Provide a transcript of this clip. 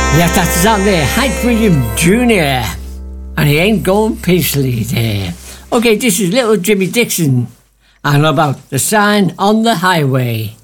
Yes, that's out there. Hank Williams Jr. And he ain't going peacefully there. Okay, this is little Jimmy Dixon and about the sign on the highway.